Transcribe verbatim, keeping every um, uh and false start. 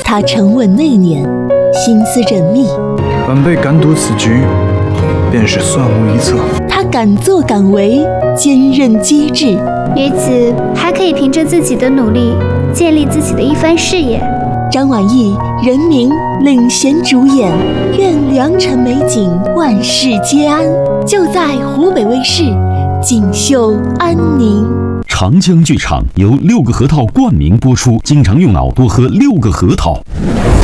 他沉稳内敛，心思缜密。 晚辈敢赌此局，便是算无一策。 他敢作敢为，坚韧机智。 女子还可以凭着自己的努力，建立自己的一番事业。 张晚意人民领衔主演，愿良辰美景万事皆安，就在湖北卫视锦绣安宁。 长江剧场由六个核桃冠名播出，经常用脑多喝六个核桃。